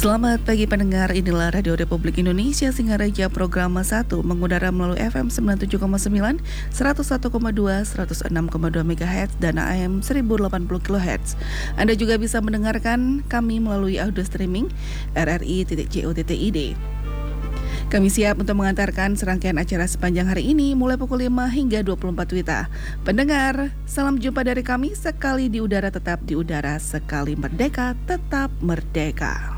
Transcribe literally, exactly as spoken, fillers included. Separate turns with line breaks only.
Selamat pagi pendengar, inilah Radio Republik Indonesia Singaraja program satu mengudara melalui F M sembilan puluh tujuh koma sembilan, seratus satu koma dua, seratus enam koma dua MHz dan A M seribu delapan puluh kilohertz. Anda juga bisa mendengarkan kami melalui audio streaming r r i titik co titik i d. Kami siap untuk mengantarkan serangkaian acara sepanjang hari ini mulai pukul lima hingga dua puluh empat wita. Pendengar, salam jumpa dari kami, sekali di udara tetap di udara, sekali merdeka tetap merdeka.